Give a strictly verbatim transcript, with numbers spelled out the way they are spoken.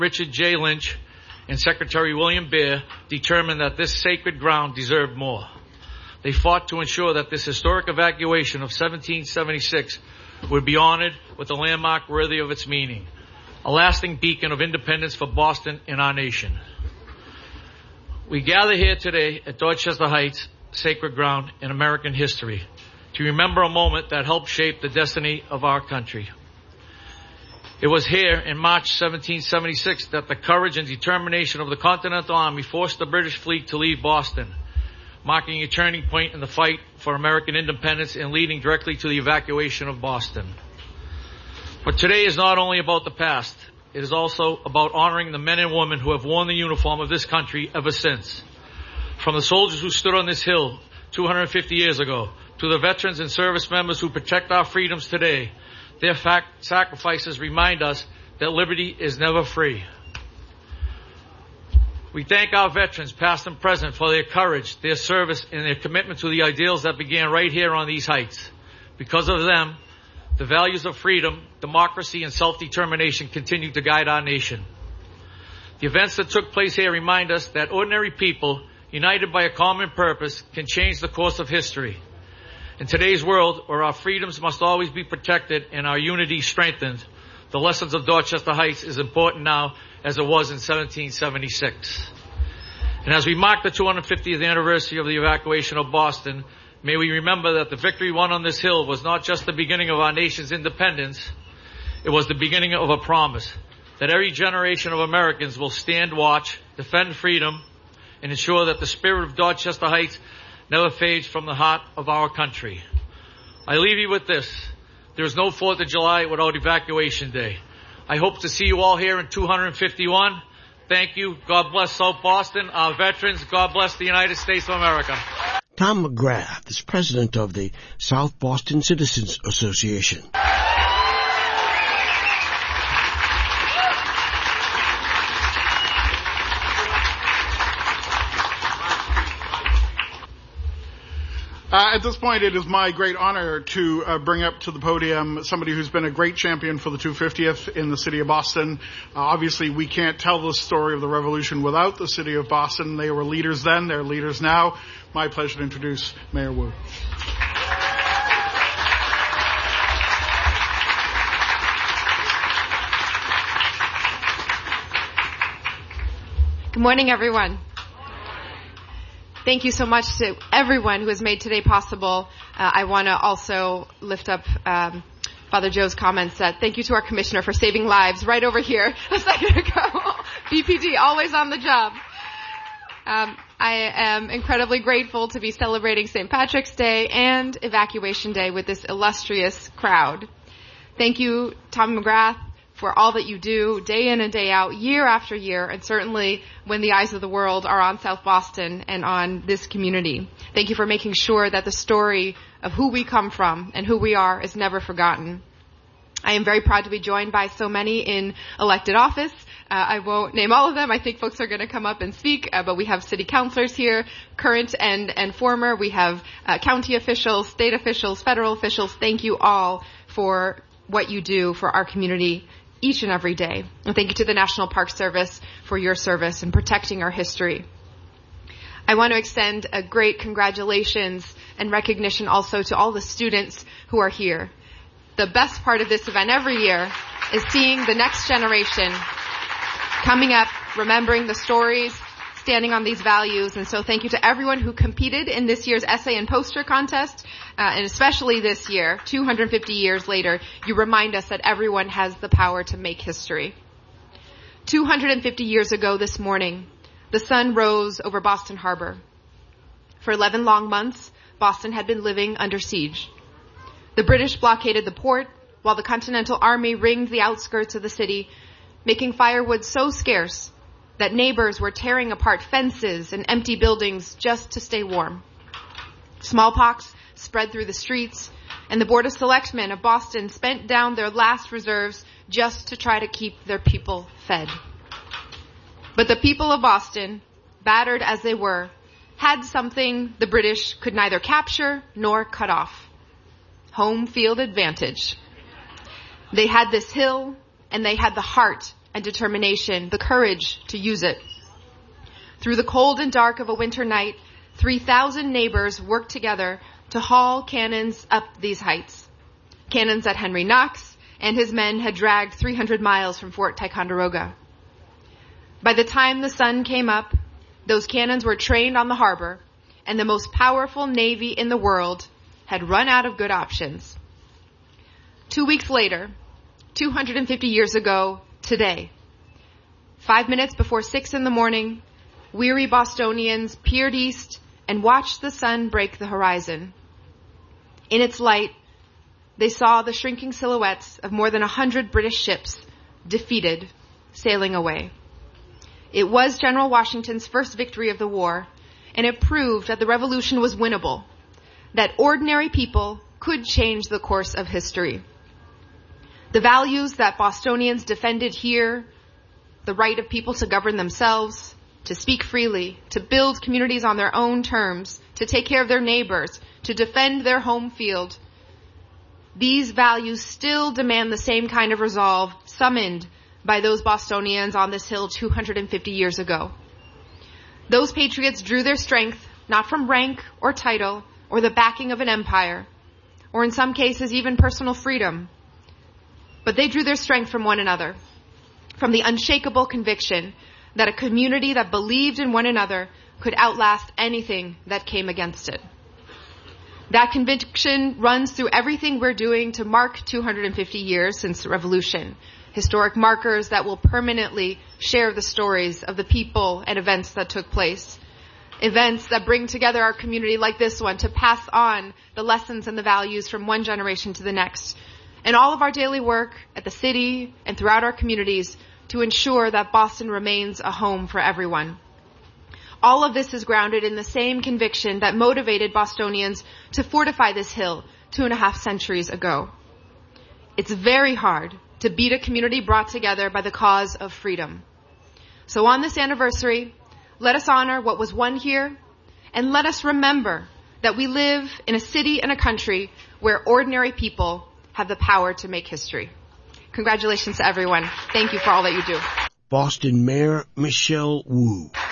Richard J. Lynch and Secretary William Baer determined that this sacred ground deserved more. They fought to ensure that this historic evacuation of seventeen seventy-six would be honored with a landmark worthy of its meaning, a lasting beacon of independence for Boston and our nation. We gather here today at Dorchester Heights, sacred ground in American history, to remember a moment that helped shape the destiny of our country. It was here in March seventeen seventy-six that the courage and determination of the Continental Army forced the British fleet to leave Boston, marking a turning point in the fight for American independence and leading directly to the evacuation of Boston. But today is not only about the past, it is also about honoring the men and women who have worn the uniform of this country ever since. From the soldiers who stood on this hill two hundred fifty years ago, to the veterans and service members who protect our freedoms today, their fact sacrifices remind us that liberty is never free. We thank our veterans, past and present, for their courage, their service, and their commitment to the ideals that began right here on these heights. Because of them, the values of freedom, democracy, and self-determination continue to guide our nation. The events that took place here remind us that ordinary people, united by a common purpose, can change the course of history. In today's world, where our freedoms must always be protected and our unity strengthened, the lessons of Dorchester Heights is important now as it was in seventeen seventy-six. And as we mark the two hundred fiftieth anniversary of the evacuation of Boston, may we remember that the victory won on this hill was not just the beginning of our nation's independence, it was the beginning of a promise that every generation of Americans will stand watch, defend freedom, and ensure that the spirit of Dorchester Heights never fades from the heart of our country. I leave you with this. There is no fourth of July without Evacuation Day. I hope to see you all here in two hundred fifty-one. Thank you. God bless South Boston, our veterans. God bless the United States of America. Tom McGrath is president of the South Boston Citizens Association. Uh, at this point, it is my great honor to uh, bring up to the podium somebody who's been a great champion for the two hundred fiftieth in the city of Boston. Uh, obviously, we can't tell the story of the revolution without the city of Boston. They were leaders then, they're leaders now. My pleasure to introduce Mayor Wu. Good morning, everyone. Thank you so much to everyone who has made today possible. Uh, I want to also lift up um, Father Joe's comments that thank you to our commissioner for saving lives right over here a second ago. B P D, always on the job. Um, I am incredibly grateful to be celebrating Saint Patrick's Day and Evacuation Day with this illustrious crowd. Thank you, Tom McGrath, for all that you do day in and day out, year after year, and certainly when the eyes of the world are on South Boston and on this community. Thank you for making sure that the story of who we come from and who we are is never forgotten. I am very proud to be joined by so many in elected office. Uh, I won't name all of them. I think folks are going to come up and speak, uh, but we have city councilors here, current and, and former. We have uh, county officials, state officials, federal officials. Thank you all for what you do for our community each and every day. And thank you to the National Park Service for your service in protecting our history. I want to extend a great congratulations and recognition also to all the students who are here. The best part of this event every year is seeing the next generation coming up, remembering the stories, standing on these values. And so thank you to everyone who competed in this year's essay and poster contest. Uh, and especially this year, two hundred fifty years later, you remind us that everyone has the power to make history. two hundred fifty years ago this morning, the sun rose over Boston Harbor. For eleven long months, Boston had been living under siege. The British blockaded the port, while the Continental Army ringed the outskirts of the city, making firewood so scarce that neighbors were tearing apart fences and empty buildings just to stay warm. Smallpox spread through the streets, and the Board of Selectmen of Boston spent down their last reserves just to try to keep their people fed. But the people of Boston, battered as they were, had something the British could neither capture nor cut off: home field advantage. They had this hill, and they had the heart and determination, the courage to use it. Through the cold and dark of a winter night, three thousand neighbors worked together to haul cannons up these heights. Cannons that Henry Knox and his men had dragged three hundred miles from Fort Ticonderoga. By the time the sun came up, those cannons were trained on the harbor, and the most powerful navy in the world had run out of good options. Two weeks later, two hundred fifty years ago today, five minutes before six in the morning, weary Bostonians peered east and watched the sun break the horizon. In its light, they saw the shrinking silhouettes of more than a hundred British ships, defeated, sailing away. It was General Washington's first victory of the war, and it proved that the revolution was winnable, that ordinary people could change the course of history. The values that Bostonians defended here, the right of people to govern themselves, to speak freely, to build communities on their own terms, to take care of their neighbors, to defend their home field, these values still demand the same kind of resolve summoned by those Bostonians on this hill two hundred fifty years ago. Those patriots drew their strength not from rank or title or the backing of an empire, or in some cases even personal freedom, but they drew their strength from one another, from the unshakable conviction that a community that believed in one another could outlast anything that came against it. That conviction runs through everything we're doing to mark two hundred fifty years since the revolution. Historic markers that will permanently share the stories of the people and events that took place. Events that bring together our community like this one to pass on the lessons and the values from one generation to the next. And all of our daily work at the city and throughout our communities to ensure that Boston remains a home for everyone. All of this is grounded in the same conviction that motivated Bostonians to fortify this hill two and a half centuries ago. It's very hard to beat a community brought together by the cause of freedom. So on this anniversary, let us honor what was won here, and let us remember that we live in a city and a country where ordinary people have the power to make history. Congratulations to everyone. Thank you for all that you do. Boston Mayor Michelle Wu.